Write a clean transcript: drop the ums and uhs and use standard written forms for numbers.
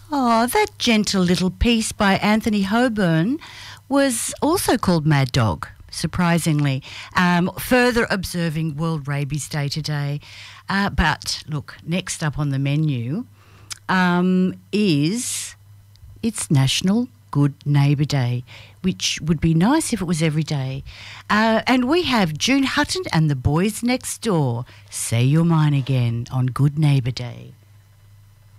Oh, that gentle little piece by Anthony Hoburn was also called Mad Dog, surprisingly. Further observing World Rabies Day today. But look, next up on the menu is it's National Good Neighbour Day, which would be nice if it was every day. And we have June Hutton and the Boys Next Door. Say You're Mine Again on Good Neighbour Day.